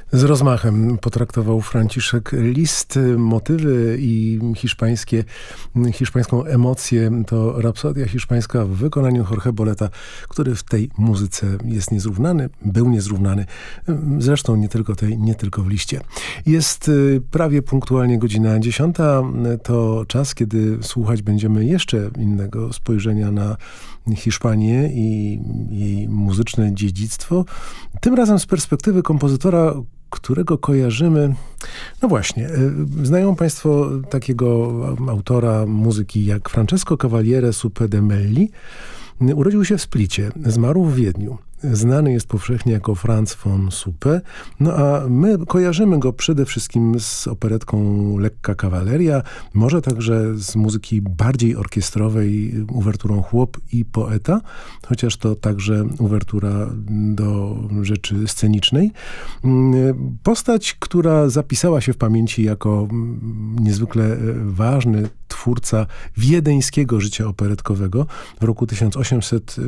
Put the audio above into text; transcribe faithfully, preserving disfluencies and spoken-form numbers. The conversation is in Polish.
Z rozmachem potraktował Franciszek Liszt. Motywy i hiszpańskie, hiszpańską emocję to rapsodia hiszpańska w wykonaniu Jorge Boleta, który w tej muzyce jest niezrównany, był niezrównany. Zresztą nie tylko tej, nie tylko w Liście. Jest prawie punktualnie godzina dziesiąta. To czas, kiedy słuchać będziemy jeszcze innego spojrzenia na Hiszpanię i jej muzyczne dziedzictwo. Tym razem z perspektywy kompozytora, którego kojarzymy. No właśnie, znają Państwo takiego autora muzyki jak Francesco Cavaliere Suppe de Melli. Urodził się w Splicie, zmarł w Wiedniu. Znany jest powszechnie jako Franz von Suppe, no a my kojarzymy go przede wszystkim z operetką Lekka kawaleria, może także z muzyki bardziej orkiestrowej, uwerturą Chłop i poeta, chociaż to także uwertura do rzeczy scenicznej. Postać, która zapisała się w pamięci jako niezwykle ważny twórca wiedeńskiego życia operetkowego w roku tysiąc osiemset